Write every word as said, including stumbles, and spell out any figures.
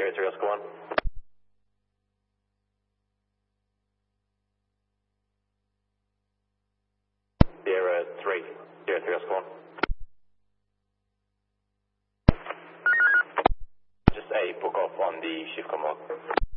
Sierra three, Oscar one. Sierra three, Sierra three, Oscar one. Just a book off on the shift comm log.